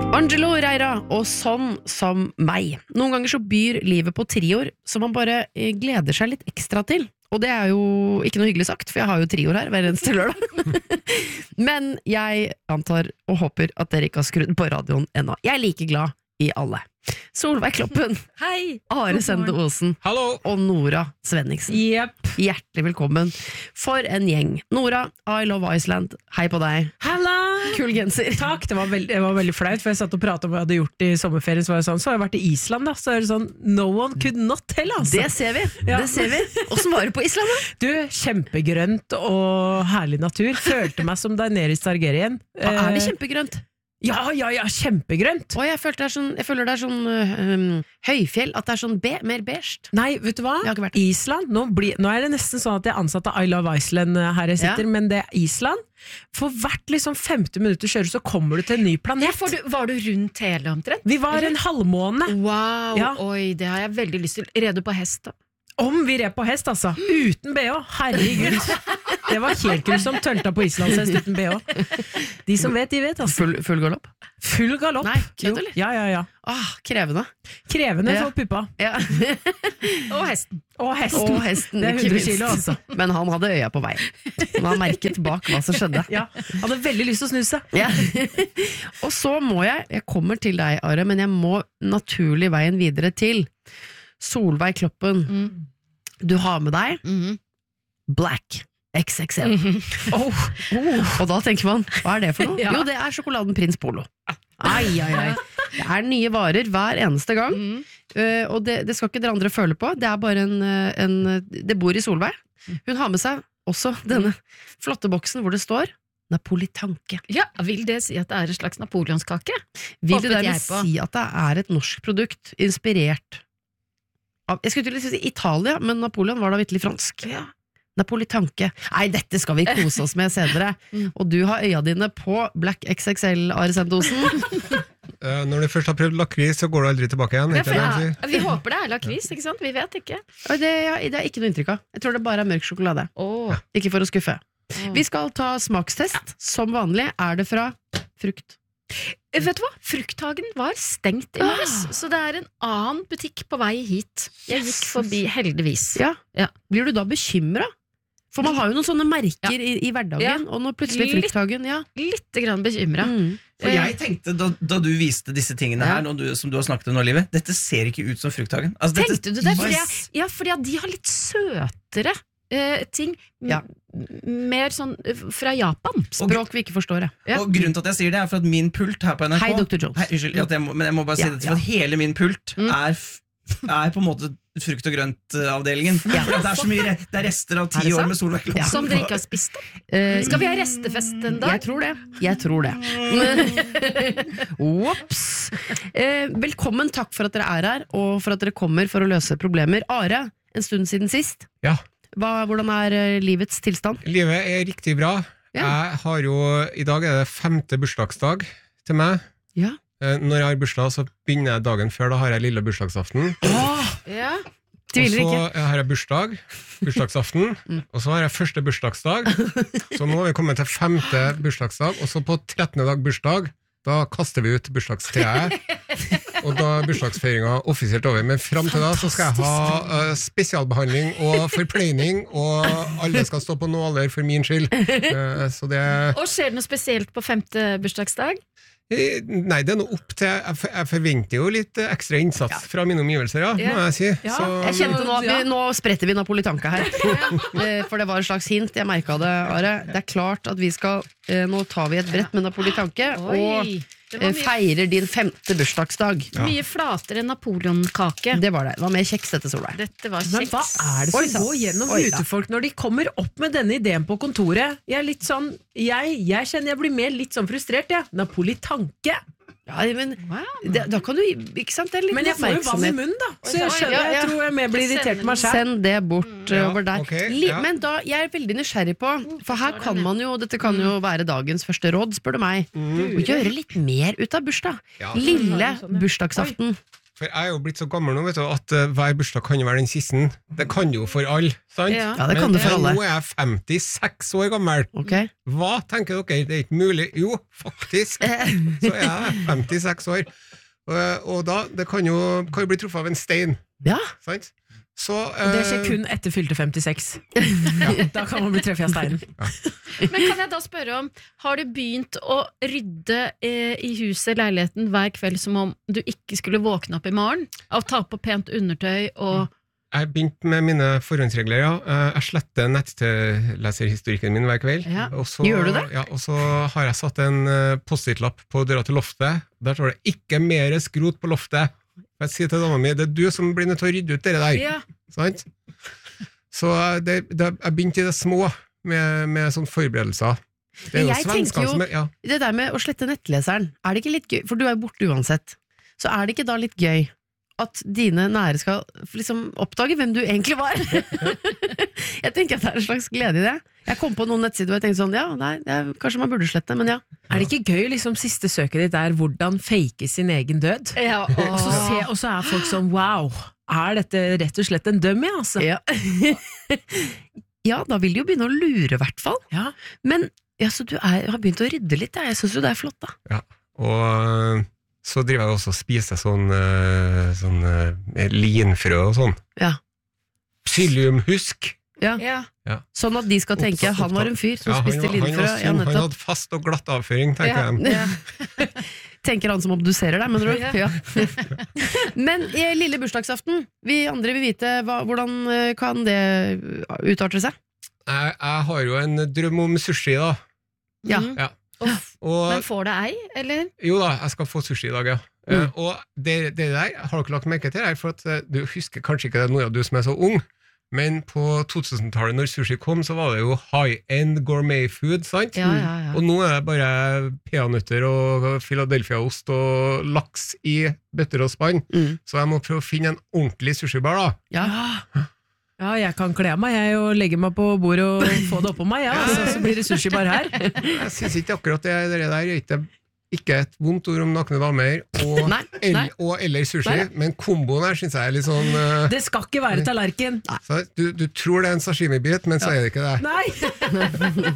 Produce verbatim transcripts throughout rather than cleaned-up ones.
Angelo Reira, og sånn som meg. Noen ganger så byr livet på trioer som man bare gleder seg litt ekstra til. Og det er jo ikke noe hyggelig sagt, for jeg har jo trioer her hver eneste lørdag. Men jeg antar og håper at dere ikke har skrudd på radioen ennå. Jeg er like glad i alle. Solveig Kloppen, hei, Are Sende Osen, hallo, og Nora Svenningsen. yep. Hjertelig velkommen. For en gjeng. Nora, I love Iceland. Hei på deg. Halla! Kul genser. Takk, det var, veldig, det var veldig flaut, for jeg satt og pratet om hva jeg hadde gjort i sommerferien, så var jeg sånn, så har jeg vært i Island da, så er det sånn, no one could not tell, altså. Det ser vi, Ja. det ser vi. Hvordan var det på Island da? Du, kjempegrønt og herlig natur, følte meg som Daenerys Targaryen. Ja, er det Eh, kjempegrønt? Ja, ja, ja, kjempegrønt. Og jeg, følte det er sånn, jeg føler det er sånn um, høyfjell, at det er sånn be, mer beige. Nei, vet du hva? Jeg har ikke vært. Island, nå, blir, nå er det nesten sånn at jeg ansatte I Love Iceland eh, her jeg sitter, Ja. men det er Island. For hvert liksom femti minutter kjører så kommer du til en ny planet. Ja, du, var du rundt hele omtrent? Vi var en halvmåne. Wow, Ja. oi, det har jeg veldig lyst til. Redo på hest da. Om vi red på hest, altså. Uten B H. Herregud. Det var helt grusomt tølta på islandshest uten B H. De som vet, de vet, altså. Full, full galopp? Full galopp. Nei, Jo. kødd eller? Ja, ja, ja. Ah, krevende. Krevende Ja. for puppa. Ja. Og hesten. Og hesten. Og hesten, Det er ikke hundre minst. kilo, altså. Men han hadde øya på vei. Han har merket bak hva som skjedde. Ja, hadde veldig lyst til å snuse. Ja. Og så må jeg, jeg kommer til deg, Are, men jeg må naturlig veien videre til Solveig Kloppen. Mm. Du har med deg Mm. Black X X L. Oh, oh. Og da tenker man, hva er det for noe? Ja. Jo, det er sjokoladen Prins Polo. Ai, ai, ai. Det er nye varer hver eneste gang, Mm. uh, og det, det skal ikke dere andre føle på. Det er bare en, uh, en Det bor i Solveig. Hun har med seg også denne flotte boksen hvor det står Napolitanke. Ja, vil det si at det er en slags napoleonskake? Vil Håpet det dermed jeg på. si at det er et norsk produkt inspirert av, jeg skulle til å si Italia, men Napoleon var da virkelig fransk. Ja. Napolitanke. Nei, dette skal vi kose oss med senere. Mm. Og du har øya dine på Black X X L, Are Sendosen. Eh, Når du først har prøvd lakris, så går du aldri tilbake igjen. Ja, Ikke for det de ja, sier? vi håper det er lakris, ikke sant? Vi vet ikke. Og det, ja, det er ikke noe inntrykk av. Jeg tror det bare er mørk sjokolade. Åh. Ikke for å skuffe. Vi skal ta smakstest. Som vanlig er det fra frukt. Eh, Vet du hva? Frukthagen var stengt i morges, så det er en annen butikk på vei hit. Jeg gikk forbi, heldigvis. Ja. Ja. Blir du da bekymret? For man har jo noen sånne merker i, i hverdagen, Ja. og nå plutselig Litt. frukthagen, ja. Litt grann bekymret. Mm. For jeg tenkte, da, da du viste disse tingene Ja. her, når du, som du har snakket om nå, Livet, dette ser ikke ut som frukthagen. Altså, dette- Tenkte du det? Fordi, Yes. jeg, ja, fordi at de har litt søtere eh, ting. M- Ja. Mer sånn eh, fra Japan. Språk vi ikke forstår, ja. Ja. Og grunnen til at jeg sier det, er for at min pult her på N R K Hei, doktor Jones. Hei, unnskyld, at jeg må, men jeg må bare si Ja, dette, for at hele min pult Mm. er, f- er på en måte frukt- og grønt-avdelingen. Ja. For at det er så mye re- det er rester av Er det ti år sant? med Solveig Kloppen. Som dere ikke har spist opp. Eh, Skal vi ha restefest en dag? Jeg tror det. Jeg tror det. Ops! Eh, velkommen, takk for at dere er her, og for at dere kommer for å løse problemer. Are, en stund siden sist. Ja. Hva, hvordan er eh, livets tilstand? Livet er riktig bra. Ja. Jeg har jo, I dag er det femte bursdagsdag til meg. Ja. Eh, Når jeg har bursdag, så begynner jeg dagen før. Da har jeg lille bursdagsaften. Ja. Og Tviler så ikke. har jeg bursdag, bursdagsaften, Mm. og så har jeg første bursdagsdag. Så nå har vi kommet til femte bursdagsdag, og så på trettende dag bursdag, da kaster vi ut bursdagstreet. Og da er bursdagsfeiringa offisielt over. Men fram til da så skal jeg ha eh, spesialbehandling og forpleining, og alle skal stå på nåler for min skyld. Eh, så det Og skjer det noe spesielt på femte bursdagsdag? Eh, Nei, det er noe opp til Jeg, for, jeg forventer jo litt eh, ekstra innsats fra mine omgivelser, ja, Ja. må jeg si. Ja, Så, Jeg kjente nå at vi, Ja. nå spretter vi Napolitanka her. Eh, For det var et slags hint, jeg merket det, Are. Det er klart at vi skal eh, Nå tar vi et brett med Napolitanke og Oi, det var eh, mye, feirer din femte bursdagsdag. mye flatere enn napoleonkake. Det var det. Det var mer kjeks, dette, Solveig. Dette var Men hva kjeks. er det Oi, som sann. går gjennom Oi, utefolk når de kommer opp med denne ideen på kontoret? Jeg er litt sånn, jeg, jeg kjenner jeg blir mer litt sånn frustrert, jeg. Napolitanke. Ja, men Wow. det, da kan du, ikke sant, det er litt Men jeg får jo vann i oppmerksomhet. munnen, da. Så jeg, Oi, skjønner, ja, ja. jeg tror jeg mer blir irritert på meg selv. Send det bort eh, Ja, over der. ok, Li, ja. Men da, jeg er veldig nysgjerrig på, for her kan man jo, dette kan jo være dagens første råd, spør du meg, å gjøre litt mer ut av bursdag. Ja. Lille bursdagsaften. For jeg er jo blitt så gammel nå, vet du, at uh, hver bursdag kan jo være den siste. Det kan jo for alle, sant? Ja. Ja, det kan det for Men alle. nå er jeg femtiseks år gammel. Ok. Hva tenker dere? Det er ikke mulig. Jo, faktisk. Så er jeg femtiseks år. Og, og da, det kan jo, kan jo bli truffet av en stein, Ja, sant? Så, Og det skjer eh, kun etter fylte femtiseks. Da kan man bli treffet av steinen. Men kan jeg da spørre om, har du begynt å rydde eh, i huset, leiligheten, hver kveld som om du ikke skulle våkne opp i morgen? Av ta på pent undertøy og... Jeg begynte med mine forhåndsregler, ja. Eh, Jeg sletter nettleserhistorikken min hver kveld. Ja. Og så, Gjør du det? Ja, og så har jeg satt en eh, post-it-lapp på døra til loftet. Der står det 'ikke mer skrot på loftet'. Jeg sier til dama mi, det er du som blir nødt til å rydde ut det der. Ja. Sant? Så det, det, jeg begynte i det små med, med sånne forberedelser. Det er jo Jeg tenker svenskene jo- som er, ja. det der med å slette nettleseren, er det ikke litt gøy? For du er jo borte uansett. Så er det ikke da litt gøy at dine nære skal liksom oppdage hvem du egentlig var? Jeg tenker at det er en slags glede i det. Jeg kom på noen nettsider og jeg tenkte sånn, ja, nei, det er, kanskje man burde slette, men ja. Er det ikke gøy, liksom siste søket ditt er hvordan fake sin egen død? Ja, Og så, se, og så er folk sånn, wow, er dette rett og slett en dummy, altså? Ja. Ja, da vil de jo begynne å lure i hvert fall. Ja. Men ja, så du er, har begynt å rydde litt, ja. Jeg synes jo det er flott da. Og øh, så driver jeg også og spiser sånn, øh, sånn øh, linfrø og sånn. Ja. Psylliumhusk. Ja. ja. Sånn at de skal tenke, han var en fyr som Ja, han, spiste var- han, linfrø. var Ja, sunn, han nettopp. hadde fast og glatt avføring, tenker Ja. jeg. Ja. Tenker han som obduserer deg, mener du? Ja. Men i lille bursdagsaften, vi andre vil vite hva, hvordan eh, kan det utarte seg? Jeg, jeg har jo en drøm om sushi, da. Ja. Mm. Ja. Uff. Og, Men får det ei, eller? jo da, jeg skal få sushi i dag, ja. Mm. Eh, og det, det der har dere lagt merke til her, for at eh, du husker kanskje ikke det, Nora, du som er så ung, men på to-tusentallet når sushi kom, så var det jo high-end gourmet food, sant? Ja, ja, ja. Og nå er det bare peanøtter og Philadelphia-ost og laks i bøtter og spann, Mm. så jeg må prøve å finne en ordentlig sushibar da. Ja. Ja, jeg kan kle av meg, jeg, og legge meg på bordet og få det oppå meg, ja, altså, så blir det sushi bare her. Jeg synes ikke akkurat det, det der er ikke, ikke et vondt ord om nakne damer, og, Nei, el, nei. og eller sushi, Nei. men komboen her synes jeg er litt sånn... eh, Det skal ikke være tallerken. så du, du tror det er en sashimi-bit, men så er det ikke det. Nei!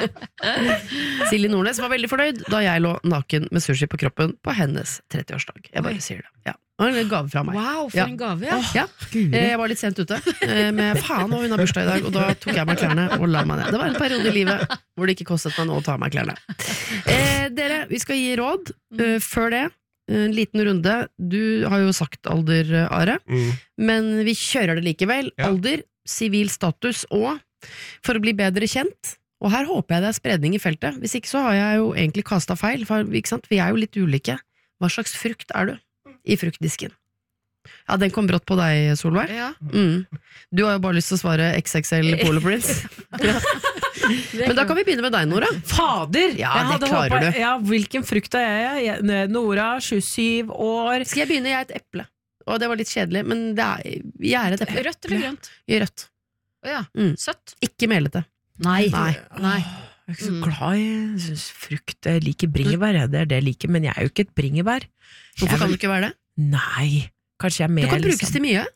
Silje Nordnes var veldig fornøyd da jeg lå naken med sushi på kroppen på hennes trettiårsdag. Jeg bare sier det. Ja. Og en gave fra meg. Wow, for Ja. en gave, ja. Ja, eh, jeg var litt sent ute, eh, med faen og hun har bursdag i dag, og da tok jeg meg klærne og la meg ned. Det var en periode i livet hvor det ikke kostet meg noe å ta av meg klærne. Eh, dere, vi skal gi råd. Eh, før det, en liten runde. Du har jo sagt alder, Are, Mm. men vi kjører det likevel. Ja. Alder, sivil status og for å bli bedre kjent. Og her håper jeg det er spredning i feltet. Hvis ikke så har jeg jo egentlig kastet feil, for ikke sant? Vi er jo litt ulike. Hva slags frukt er du i fruktdisken? Ja, den kom brått på deg, Solveig. Ja. Mm. Du har jo bare lyst til å svare X X L Polo Prince. Ja. Men da kan vi begynne med deg, Nora. Fader! Ja, Jeg det hadde klarer håpet- du. Ja, hvilken frukt er jeg? jeg? Nora, tjuesyv år. Skal jeg begynne? Jeg er et eple. Og det var litt kjedelig, men det er, jeg er et eple. Rødt eller grønt? I rødt. Å ja. Mm. Søtt? Ikke melete. Nei. Nei. Nei. Jeg er ikke så Mm. glad i synes frukt. Jeg liker bringebær, ja, det er det jeg liker, men jeg er jo ikke et bringebær. Hvorfor Jeg kan vil- du ikke være det? Nei, kanskje jeg er mer Du kan brukes liksom, til mye.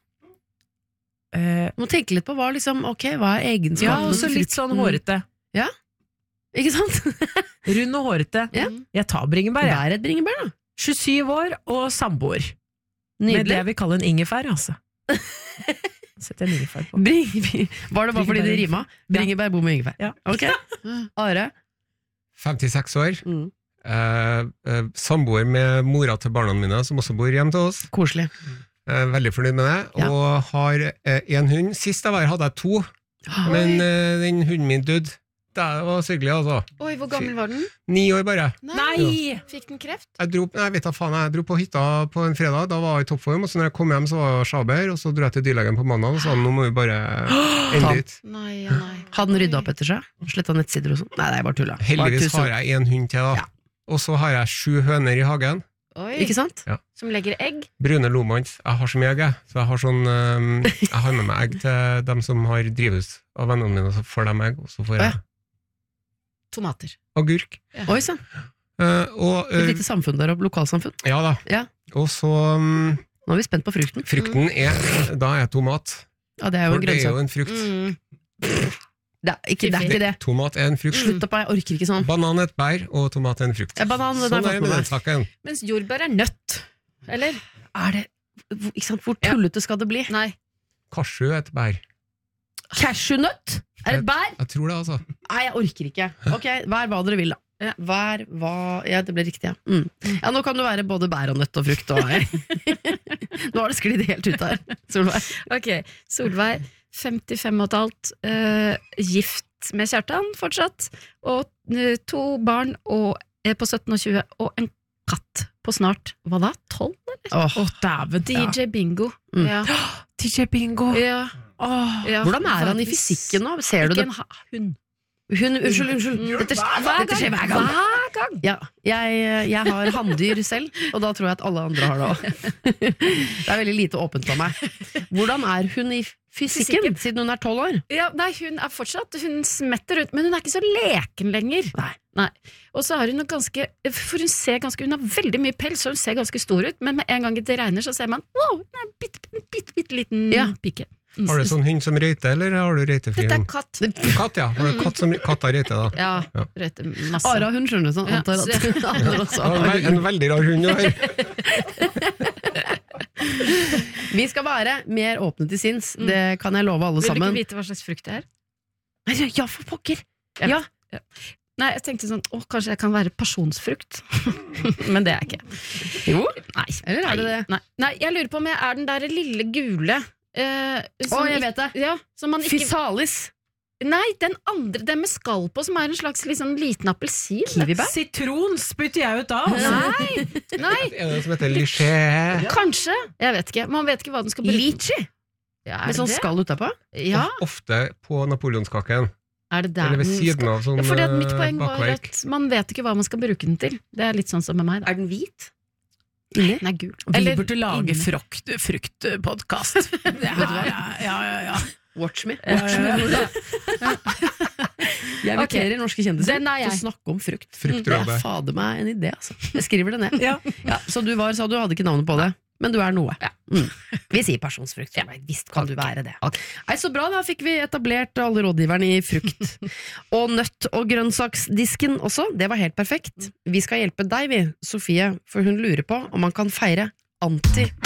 eh, Du må tenke litt på hva, liksom, ok, hva er Ja, egenskapene og så til litt sånn frukten? hårete. Ikke sant? Rund og hårete. Ja. Jeg tar bringebær, Det jeg. er et bringebær, da. tjuesyv år og samboer. Med det Nydelig. jeg vil kalle en ingefær, altså. Setter en ingefær på. Bring, var det bare fordi det rima? Ja. Bringebær, bom og ingefær. Ja. Ok. Are? femtiseks år, Mm. eh, eh, samboer med mora til barna mine, som også bor hjemme til oss. Koselig. Eh, veldig fornøyd med det, Ja. og har eh, en hund. Sist jeg var her hadde jeg to, men eh, den hunden min døde. Det var sørgelig, altså. Oi, hvor gammel var den? Ni år bare. Nei! Fikk den kreft? Jeg dro, nei, jeg vet da faen, jeg dro på hytta på en fredag, da var jeg i toppform, og så når jeg kom hjem så var jeg sjaber, og så dro jeg til dyrlegen på mandag, og sa nå må vi bare ende ut. Nei, ja, nei. Hadde den rydda opp etter seg? Sletta nettsider og sånn? Nei, det er bare tulla. Bare Heldigvis tusen. har jeg en hund til da. Ja. Og så har jeg sju høner i hagen. Oi. Ikke sant? Som legger egg? Brune Lomans. Jeg har så mye egg, jeg. Så jeg har sånn um, Jeg har med meg egg til dem som har drivhus av vennene mine, og så får de egg, og så får Å, ja. jeg Tomater. agurk. Oi sann. Eh, og Et eh, lite samfunn der oppe. Lokalsamfunn. ja da. Ja. Og så um, Nå er vi spent på frukten. Frukten er, da er tomat. Ja, det er jo For en det er grønnsak. jo en frukt. Mm. Det er ikke det. Er ikke det. Tomat er en frukt. Slutt opp, jeg orker ikke sånn. Banan er et bær, og tomat er en frukt. Ja, banan, den har Sånn jeg er det fått med med meg. den saken. Mens jordbær er nøtt. Eller? Er det, hvor- ikke sant, hvor tullete skal det bli? Nei. Kasju er et bær. Cashewnøtt? Er det et bær? Jeg tror det, altså. Nei, jeg orker ikke. Ok, vær hva dere vil da. Ja. Vær hva... Ja, det ble riktig, ja. Mm. Ja, nå kan du være både bær og nøtt og frukt og... Nå har det sklidd helt ut her, Solveig. Ok, Solveig, femtifem og et halvt, eh, gift med Kjartan fortsatt, og eh, to barn og, eh, på sytten og tjue, og en katt på snart, hva da, tolv eller? Åh, Å, dæven. D J Bingo. Mm. Ja. D J Bingo. Ja. Åh. Ja. hvordan er han i Verdens- fysikken nå? Ser du Ikke det? en ha- hund. Hun, unnskyld, unnskyld. Dette, Hver dette skjer hver gang. Hver gang. Ja, jeg, jeg har handdyr selv, og da tror jeg at alle andre har det også. Det er veldig lite åpent på meg. Hvordan er hun i fysikken, Fysikken. siden hun er tolv år? Ja, nei, hun er fortsatt, hun smetter rundt, men hun er ikke så leken lenger. Nei. Og så har hun noe ganske, for hun ser ganske, hun har veldig mye pels, og hun ser ganske stor ut, men med en gang det regner, så ser man, wow, hun er en bitte, bitte, bitte, bitte liten Ja. pike. Har du sånn hund som røyter, eller har du røytefri Dette er hund? katt. Katt, ja. Har du katt som katta røyter, da? Ja, Ja. røyte masse. Ara hun skjønner sånn, Ja, antar at så- andre også Ja, en, har ve- en veldig rar hund å høre. Vi skal være mer åpne til sinns, Mm. det kan jeg love alle Vil du ikke sammen. vite hva slags frukt det er? Nei, Ja, for pokker! Jeg Ja. Nei, jeg tenkte sånn, å, kanskje jeg kan være pasjonsfrukt. Men det er jeg ikke. Jo, Nei. eller er det det? Nei. Nei, jeg lurer på om jeg er den der lille gule. Eh, Å, som jeg ikk- vet det! Ja, som man ikke... Fysalis! Nei, den andre, den med skall på, som er en slags liksom, liten appelsin. Kiwibær? Sitron spytter jeg ut da. Altså. Nei, nei, Er det som heter liché? kanskje. Jeg vet ikke. Man vet ikke hva den skal bruke. Litchi! Ja, er Med det sånn det? skall utapå? Ja, Ofte på napoleonskaken. er det der Eller ved den siden skal... av sånn Ja, fordi at mitt eh, poeng var bakverk. at man vet ikke hva man skal bruke den til. Det er litt sånn som med meg. Da. Er den hvit? Inni? Den er gul. Vi Eller burde lage inni. frukt, fruktpodkast. Ja, ja, ja, ja, ja. Watch me. Ja, ja, ja. Jeg inviterer norske kjendiser Den er til å jeg. snakke om frukt. Fruktrådet. Det er fader meg en idé, altså. Jeg skriver det ned. Ja. Ja, så du var, sa du hadde ikke navnet på det, men du er noe. Mm. Vi sier pasjonsfrukt. Ja. Visst kan du være det. Nei, så bra, da fikk vi etablert alle rådgiverne i frukt. Og nøtt- og grønnsaksdisken også, det var helt perfekt. Vi skal hjelpe deg, vi, Sofie, for hun lurer på om man kan feire anti